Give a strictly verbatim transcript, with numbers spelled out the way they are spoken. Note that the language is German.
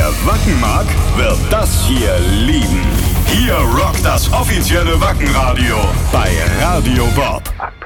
Wer Wacken mag, wird das hier lieben. Hier rockt das offizielle Wackenradio bei Radio Bob.